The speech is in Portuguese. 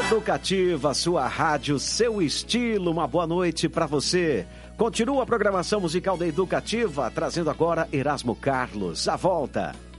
Educativa, sua rádio, seu estilo, uma boa noite para você. Continua a programação musical da Educativa, trazendo agora Erasmo Carlos. A volta.